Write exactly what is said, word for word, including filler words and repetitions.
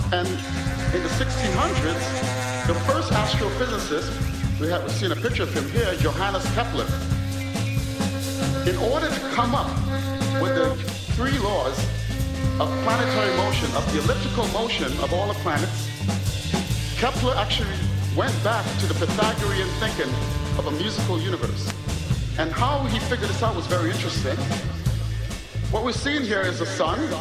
And in the sixteen hundreds, the first astrophysicist, we have seen a picture of him here, Johannes Kepler, in order to come up with the three laws of planetary motion, of the elliptical motion of all the planets, Kepler actually went back to the Pythagorean thinking of a musical universe. And how he figured this out was very interesting. What we're seeing here is the sun.